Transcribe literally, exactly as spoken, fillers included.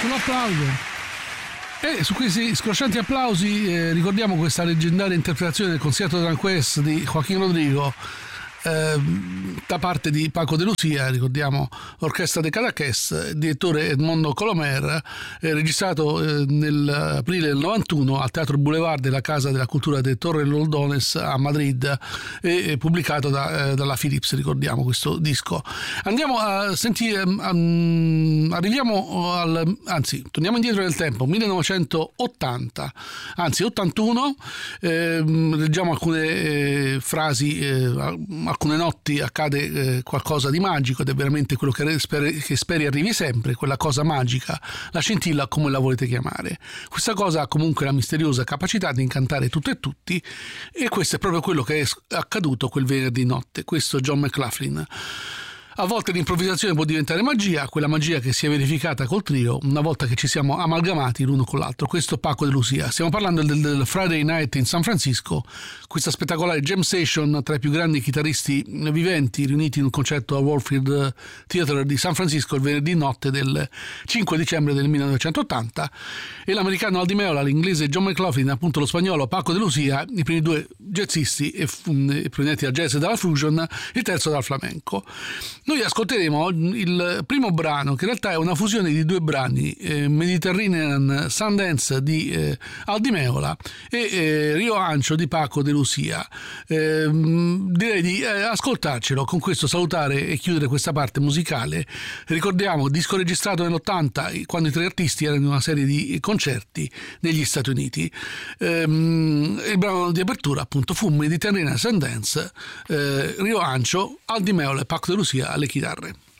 Sull'applauso. E su questi scroscianti applausi eh, ricordiamo questa leggendaria interpretazione del Concierto de Aranjuez di Joaquín Rodrigo eh, da parte di Paco de Lucia, ricordiamo l'orchestra de Cadaqués, direttore Edmondo Colomer, eh, registrato eh, nell'aprile del novantuno al Teatro Boulevard della Casa della Cultura de Torre Loldones a Madrid e eh, pubblicato da, eh, dalla Philips, ricordiamo questo disco. Andiamo a sentire, um, arriviamo al, anzi torniamo indietro nel tempo, millenovecentottanta, anzi ottantuno, eh, leggiamo alcune eh, frasi, eh, alcune notti accade eh, qualcosa di magico ed è veramente quello che speri, che speri arrivi sempre, quella cosa magica, la scintilla, come la volete chiamare. Questa cosa ha comunque la misteriosa capacità di incantare tutto e tutti, e questo è proprio quello che è accaduto quel venerdì notte. Questo John McLaughlin. A volte l'improvvisazione può diventare magia, quella magia che si è verificata col trio una volta che ci siamo amalgamati l'uno con l'altro. Questo Paco de Lucia. Stiamo parlando del, del Friday Night in San Francisco, questa spettacolare jam session tra i più grandi chitarristi viventi riuniti in un concerto al Warfield Theatre di San Francisco il venerdì notte del cinque dicembre del millenovecentottanta, e l'americano Al Di Meola, l'inglese John McLaughlin, appunto lo spagnolo Paco de Lucia, i primi due jazzisti e, e provenienti dal jazz e dalla fusion, il terzo dal flamenco. Noi ascolteremo il primo brano, che in realtà è una fusione di due brani, eh, Mediterranean Sundance di eh, Al Di Meola e eh, Rio Ancho di Paco de Lucia. Eh, direi di eh, ascoltarcelo, con questo salutare e chiudere questa parte musicale. Ricordiamo, disco registrato nell'ottanta, quando i tre artisti erano in una serie di concerti negli Stati Uniti. Eh, il brano di apertura appunto fu Mediterranean Sundance, eh, Rio Ancho, Al Di Meola e Paco de Lucia alle chitarre.